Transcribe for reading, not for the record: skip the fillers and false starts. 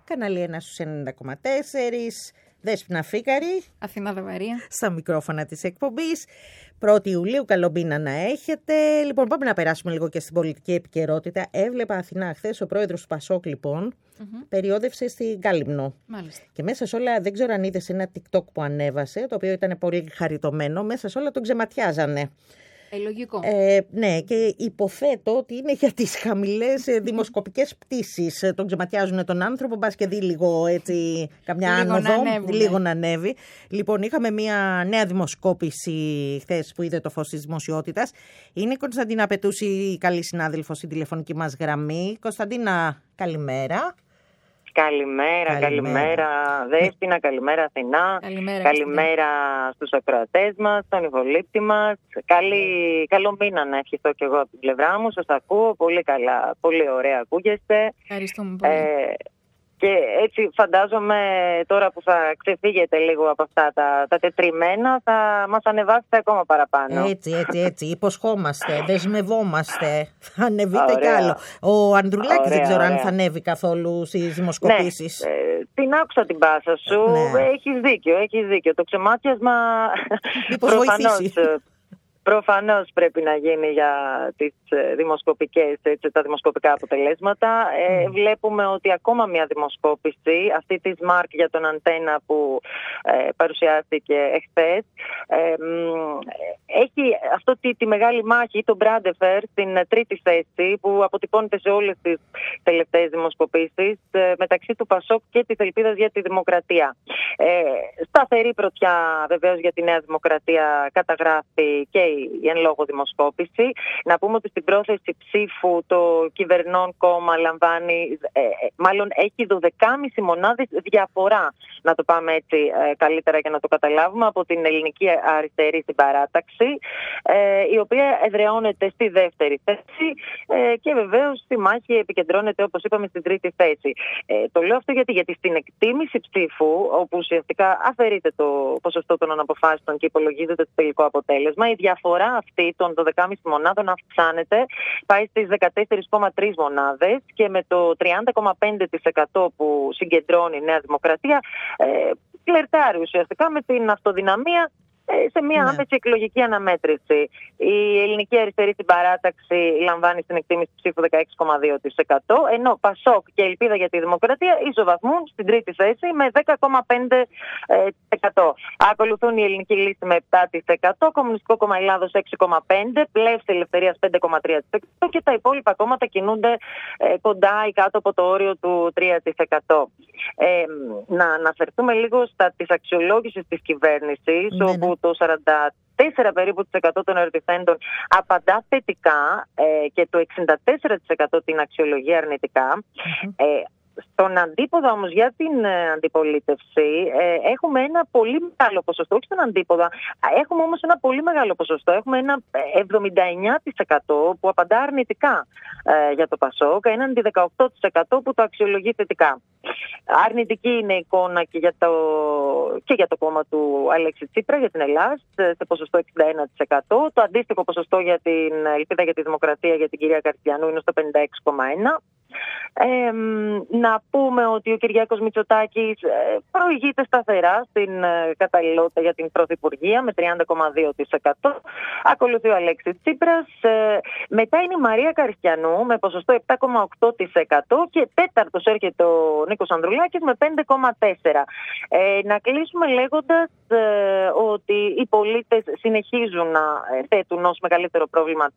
Κανάλι 1 στους 90,4. Δέσποινα Φίκαρη. Αθηνά Δαβαρία. Στα μικρόφωνα της εκπομπής. 1η Ιουλίου, καλό μήνα να έχετε. Λοιπόν, πάμε να περάσουμε λίγο και στην πολιτική επικαιρότητα. Έβλεπα Αθηνά χθες, ο πρόεδρος του Πασόκ, λοιπόν, περιόδευσε στην Κάλυμνο. Μάλιστα. Και μέσα σε όλα, δεν ξέρω αν είδες ένα TikTok που ανέβασε, το οποίο ήταν πολύ χαριτωμένο, μέσα σε όλα τον ξεματιάζανε. Λογικό. Ναι, και υποθέτω ότι είναι για τις χαμηλές δημοσκοπικές πτήσεις. Τον ξεματιάζουν τον άνθρωπο, μπας και δει λίγο έτσι, καμιά άνοδο, λίγο να ανέβει. Λοιπόν, είχαμε μια νέα δημοσκόπηση χθες που είδε το φως της δημοσιότητας. Είναι η Κωνσταντίνα Πετούση, η καλή συνάδελφος, στην τηλεφωνική μας γραμμή. Κωνσταντίνα, καλημέρα. Καλημέρα Δέσποινα, καλημέρα Αθηνά, καλημέρα στους ακροατές μας, στον υπολείπτη μας. Καλό μήνα να ευχηθώ και εγώ από την πλευρά μου, σας ακούω πολύ καλά, πολύ ωραία ακούγεστε. Ευχαριστούμε πολύ. Και έτσι φαντάζομαι τώρα που θα ξεφύγετε λίγο από αυτά τα τετριμένα θα μας ανεβάσετε ακόμα παραπάνω. Έτσι, υποσχόμαστε, δεσμευόμαστε, θα ανεβείτε κι άλλο. Ο Ανδρουλάκης δεν ξέρω αν θα ανέβει καθόλου στις δημοσκοπήσεις. Ναι, την άκουσα την πάσα σου, ναι. Έχεις δίκιο, το ξεμάτιασμα προφανώς πρέπει να γίνει για τις δημοσκοπικές, έτσι, τα δημοσκοπικά αποτελέσματα. Βλέπουμε ότι ακόμα μια δημοσκόπηση, αυτή της ΜΑΡΚ για τον Αντένα που παρουσιάστηκε εχθές, έχει αυτή τη μεγάλη μάχη, τον Μπράντεφερ, στην τρίτη θέση που αποτυπώνεται σε όλες τις τελευταίες δημοσκοπήσεις μεταξύ του Πασόκ και της Ελπίδας για τη Δημοκρατία. Σταθερή πρωτιά βεβαίως για τη Νέα Δημοκρατία καταγράφει και η εν λόγω δημοσκόπηση. Να πούμε ότι στην πρόθεση ψήφου το κυβερνών κόμμα λαμβάνει, μάλλον έχει 12,5 μονάδες διαφορά, να το πάμε έτσι καλύτερα για να το καταλάβουμε, από την Ελληνική Αριστερή στην παράταξη, η οποία εδραιώνεται στη δεύτερη θέση και βεβαίως στη μάχη επικεντρώνεται, όπως είπαμε, στην τρίτη θέση. Το λέω αυτό γιατί στην εκτίμηση ψήφου, όπου ουσιαστικά αφαιρείται το ποσοστό των αναποφάσεων και υπολογίζεται το τελικό αποτέλεσμα, η διαφορά αυτή των 12,5 μονάδων αυξάνεται, πάει στις 14,3 μονάδες και με το 30,5% που συγκεντρώνει η Νέα Δημοκρατία φλερτάρει ουσιαστικά με την αυτοδυναμία σε μια άμεση εκλογική αναμέτρηση. Η Ελληνική Αριστερή στην παράταξη λαμβάνει στην εκτίμηση ψήφου 16,2%, ενώ Πασόκ και Ελπίδα για τη Δημοκρατία ισοβαθμούν στην τρίτη θέση με 10,5%. Ακολουθούν η Ελληνική Λύση με 7%, Κομμουνιστικό Κόμμα Ελλάδος 6,5%, Πλεύση Ελευθερίας 5,3% και τα υπόλοιπα κόμματα κινούνται κοντά ή κάτω από το όριο του 3%. Να αναφερθούμε λίγο της αξιολόγησης της κυβέρνησης, όπου το 44 περίπου των ερωτηθέντων απαντά θετικά και το 64% την αξιολογεί αρνητικά. Στον αντίποδα όμως για την αντιπολίτευση έχουμε ένα πολύ μεγάλο ποσοστό, όχι στον αντίποδα, έχουμε όμως ένα πολύ μεγάλο ποσοστό, έχουμε ένα 79% που απαντά αρνητικά για το Πασόκ, έναντι 18% που το αξιολογεί θετικά. Αρνητική είναι η εικόνα και για το κόμμα του Αλέξη Τσίπρα, για την Ελλάδα, σε ποσοστό 61%. Το αντίστοιχο ποσοστό για την Ελπίδα για τη Δημοκρατία, για την κυρία Καριστιανού, είναι στο 56,1%. Να πούμε ότι ο Κυριάκος Μητσοτάκης προηγείται σταθερά στην καταλληλότητα για την πρωθυπουργία με 30,2%. Ακολουθεί ο Αλέξης Τσίπρας. Μετά είναι η Μαρία Καριστιανού με ποσοστό 7,8% και τέταρτος έρχεται ο Νίκος Ανδρουλάκης με 5,4%. Να κλείσουμε λέγοντας ότι οι πολίτες συνεχίζουν να θέτουν ως μεγαλύτερο πρόβλημα